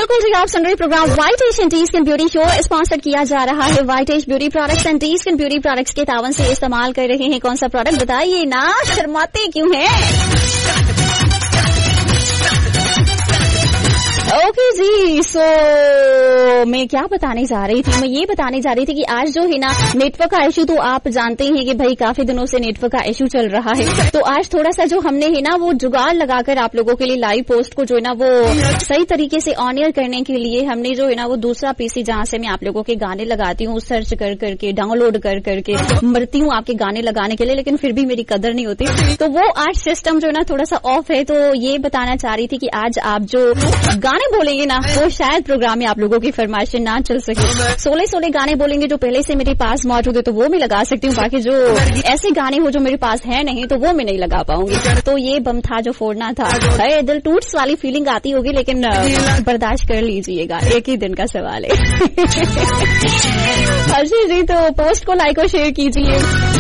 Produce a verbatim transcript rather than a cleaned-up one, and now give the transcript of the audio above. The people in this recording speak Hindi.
बिल्कुल जी, आप सुन रहे programme white Asian T skin beauty show sponsored किया जा रहा है white ash beauty products and T skin beauty products के तावन से इस्तेमाल कर रहे हैं। कौन सा प्रोडक्ट बताइए ना, शर्माते क्यों हैं? ओके जी, सो मैं क्या बताने जा रही थी, मैं ये बताने जा रही थी कि आज जो है ना नेटवर्क का इशू, तो आप जानते हैं कि भाई काफी दिनों से नेटवर्क का इशू चल रहा है। तो आज थोड़ा सा जो हमने है ना वो जुगाड़ लगाकर आप लोगों के लिए लाइव पोस्ट को जो है ना वो सही तरीके से ऑन एयर करने के लिए हमने जो है ना वो दूसरा पीसी जहां से मैं आप लोगों के गाने लगाती हूँ, सर्च कर करके डाउनलोड कर करके मरती हूँ आपके गाने लगाने के लिए, लेकिन फिर भी मेरी कदर नहीं होती। तो वो आज सिस्टम जो है ना थोड़ा सा ऑफ है। तो ये बताना चाह रही थी कि आज आप जो गाने बोलेंगे ना वो शायद प्रोग्राम में आप लोगों की फरमाइशें ना चल सके। सोलह सोलह गाने बोलेंगे जो पहले से मेरे पास मौजूद है तो वो मैं लगा सकती हूँ, बाकी जो ऐसे गाने हो जो मेरे पास है नहीं तो वो मैं नहीं लगा पाऊंगी। तो ये बम था जो फोड़ना था। अरे दिल टूट्स वाली फीलिंग आती होगी, लेकिन बर्दाश्त कर लीजिएगा, एक ही दिन का सवाल है। अच्छा जी, तो पोस्ट को लाइक और शेयर कीजिए।